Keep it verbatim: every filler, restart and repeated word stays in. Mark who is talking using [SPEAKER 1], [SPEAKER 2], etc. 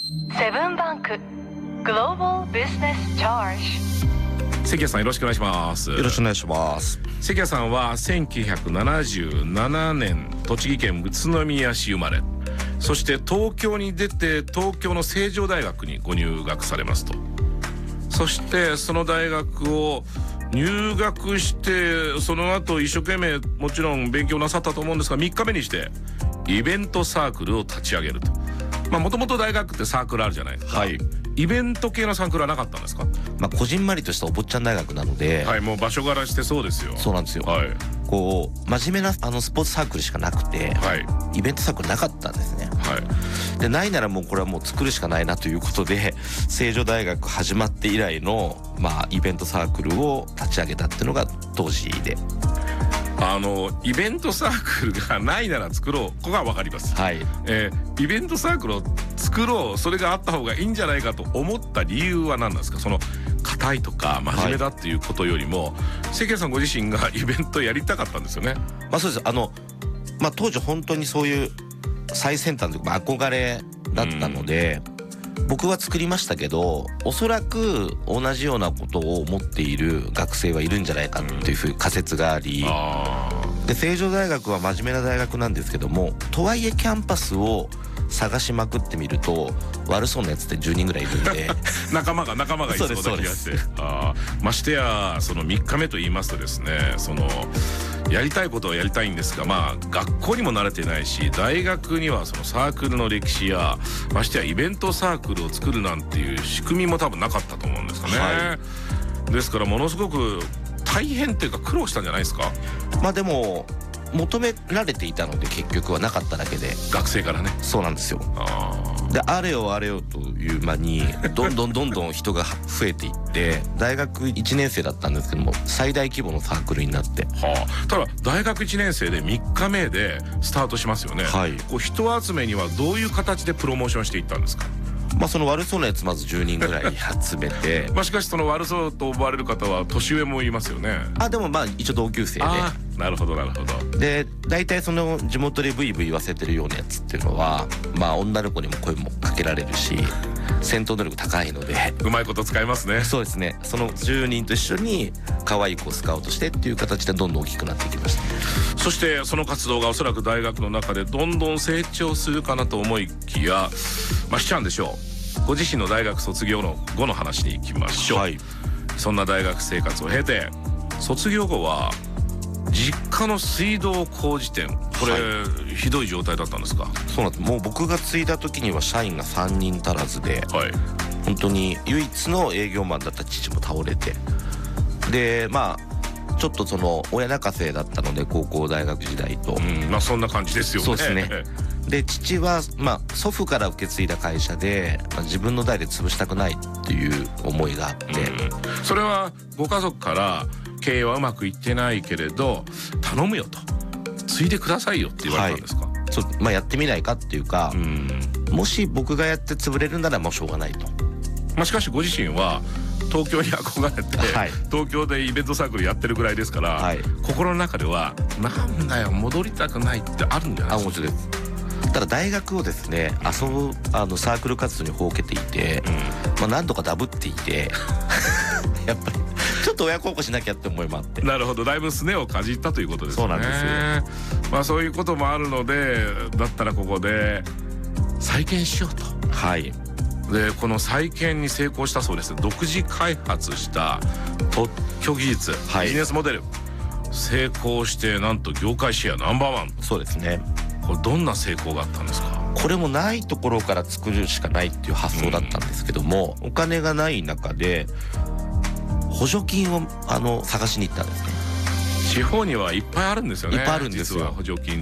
[SPEAKER 1] セブンバンクグローバルビジネスチャージ。
[SPEAKER 2] 関谷さんよろしくお願いします。
[SPEAKER 3] よろしくお願いします。
[SPEAKER 2] 関谷さんはせんきゅうひゃくななじゅうななねん栃木県宇都宮市生まれ、そして東京に出て東京の成城大学にご入学されますと。そしてその大学を入学してその後一生懸命もちろん勉強なさったと思うんですが、みっかめにしてイベントサークルを立ち上げると。まあもともと大学ってサークルあるじゃないですか。はい。イベント系のサークルはなかったんですか？
[SPEAKER 3] まあこじんまりとしたお坊ちゃん大学なので、
[SPEAKER 2] はい、もう場所柄してそうですよ。
[SPEAKER 3] そうなんですよ。
[SPEAKER 2] はい。
[SPEAKER 3] こう真面目なあのスポーツサークルしかなくて、はい、イベントサークルなかったんですね。はい。でないならもうこれはもう作るしかないなということで、成城大学始まって以来のまあイベントサークルを立ち上げたっていうのが当時で。
[SPEAKER 2] あのイベントサークルがないなら作ろう、ここが分かります。はい。えー、イベントサークルを作ろう、それがあった方がいいんじゃないかと思った理由は何なんですか？その硬いとか真面目だっていうことよりも、はい、関谷さんご自身がイベントやりたかったんですよね。
[SPEAKER 3] まあそうです。あのまあ当時本当にそういう最先端というか憧れだったので、僕は作りましたけど、おそらく同じようなことを思っている学生はいるんじゃないかっていうふうに仮説があり、で成城大学は真面目な大学なんですけども、とはいえキャンパスを探しまくってみると悪そうなやつってじゅうにんぐらいいるんで
[SPEAKER 2] 仲間が仲間がいそうな気がして、あましてやそのみっかめと言いますとですね、そのやりたいことをやりたいんですが、まあ学校にも慣れてないし、大学にはそのサークルの歴史やましてやイベントサークルを作るなんていう仕組みも多分なかったと思うんですよね。はい、ですからものすごく大変っていうか苦労したんじゃないですか？
[SPEAKER 3] まあでも求められていたので結局はなかっただけで、
[SPEAKER 2] 学生からね。
[SPEAKER 3] そうなんですよ。あであれよあれよという間にどんどんどんどん人が増えていって大学いちねん生だったんですけども最大規模のサークルになって、は
[SPEAKER 2] あ、ただ大学いちねん生でみっかめでスタートしますよね。はい、こう人集めにはどういう形でプロモーションしていったんですか？
[SPEAKER 3] まあその悪そうなやつまずじゅうにんぐらい集めて
[SPEAKER 2] まあしかしその悪そうと思われる方は年上もいますよね。
[SPEAKER 3] あでもまあ一応同級生で。
[SPEAKER 2] あなるほどなるほど。
[SPEAKER 3] で大体その地元でブイブイ言わせてるようなやつっていうのはまあ女の子にも声もかけられるし戦闘能力高いので
[SPEAKER 2] うまいこと使いますね。
[SPEAKER 3] そうですね。そのじゅうにんと一緒に可愛い子をスカウトしてっていう形でどんどん大きくなっていきました。
[SPEAKER 2] そしてその活動がおそらく大学の中でどんどん成長するかなと思いきや、まあしちゃうんでしょう。ご自身の大学卒業の後の話に行きましょう。はい、そんな大学生活を経て卒業後は実家の水道工事店、これ、はい、ひどい状態だったんですか？
[SPEAKER 3] そうなんです。もう僕が継いだ時には社員がさんにん足らずで、はい、本当に唯一の営業マンだった父も倒れて、でまあちょっとその親泣かせだったので高校大学時代と、
[SPEAKER 2] うん、まあそんな感じですよね。
[SPEAKER 3] そうですね。で父は、まあ、祖父から受け継いだ会社で、まあ、自分の代で潰したくないっていう思いがあって、
[SPEAKER 2] うん、それはご家族から経営はうまくいってないけれど頼むよと継いでくださいよって言われたんですか？はい、
[SPEAKER 3] そうまあ、やってみないかっていうか、うん、もし僕がやって潰れるならもうしょうがないと。
[SPEAKER 2] まあ、しかしご自身は東京に憧れて、はい、東京でイベントサークルやってるぐらいですから、はい、心の中ではなんだよ戻りたくないってあるんじゃないですか？あ、もちろんです。
[SPEAKER 3] ただ大学をですね遊ぶあのサークル活動にほうけていて、うんまあ、何度かダブっていてやっぱりちょっと親孝行しなきゃって思いもあって。な
[SPEAKER 2] るほど、だいぶすねをかじったということですね。
[SPEAKER 3] そうなんです
[SPEAKER 2] よ。まあそういうこともあるのでだったらここで再建しようと。はい。でこの再建に成功したそうです。独自開発した特許技術、はい、ビジネスモデル成功してなんと業界シェアナンバーワン。
[SPEAKER 3] そうですね。
[SPEAKER 2] これどんな成功があったんですか？
[SPEAKER 3] これもないところから作るしかないっていう発想だったんですけども、うん、お金がない中で補助金をあの探しに行ったんですね。
[SPEAKER 2] 地方にはいっぱいあるんですよね。
[SPEAKER 3] いっぱいあるんですよ。
[SPEAKER 2] 実は補助金